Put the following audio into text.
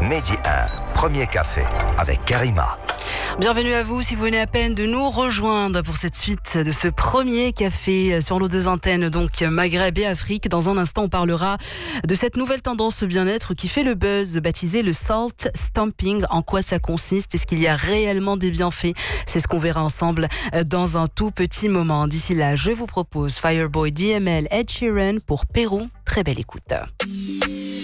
Midi 1, premier café avec Karima. Bienvenue à vous si vous venez à peine de nous rejoindre pour cette suite de ce premier café sur nos deux antennes, donc Maghreb et Afrique. Dans un instant, on parlera de cette nouvelle tendance bien-être qui fait le buzz, baptisée le salt stamping. En quoi ça consiste? Est-ce qu'il y a réellement des bienfaits? C'est ce qu'on verra ensemble dans un tout petit moment. D'ici là, je vous propose Fireboy, DML, Ed Sheeran pour Pérou. Très belle écoute.